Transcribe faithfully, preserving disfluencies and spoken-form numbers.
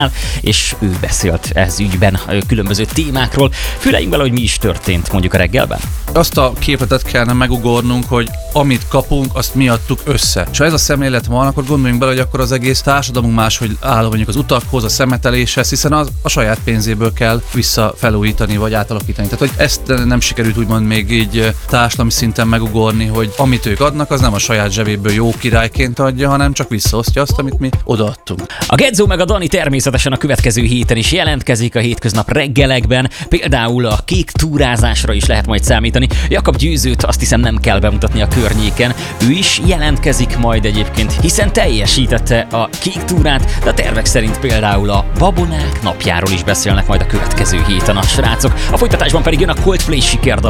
és ő beszélt ez ügyben különböző témákról. Füleljünk bele, hogy mi is történt mondjuk a reggelben. Azt a képletet kellene megugornunk, hogy amit kapunk, azt mi adtuk össze. És ha ez a szemlélet van, akkor gondoljunk bele, hogy akkor az egész társadalmunk máshogy áll mondjuk az utakhoz, a szemeteléshez, hiszen az a saját pénzéből kell visszafelújítani vagy átalakítani. Tehát, hogy ezt nem sikerült úgymond még így társadalmi szinten megugorni, hogy amit ők adnak, az nem a saját zsebéből jó királyként adja, hanem csak visszaosztja azt, amit mi odaadtunk. A Gedzó meg a Dani természetesen a következő héten is jelentkezik a hétköznap reggelekben, például a kék túrázásra is lehet majd számítani. Jakab Győzőt azt hiszem nem kell bemutatni a környéken, ő is jelentkezik majd egyébként, hiszen teljesítette a kék túrát, de a tervek szerint például a babonák napjáról is beszélnek majd a következő héten a srácok. A folytatásban pedig jön a Coldplay sikerdal.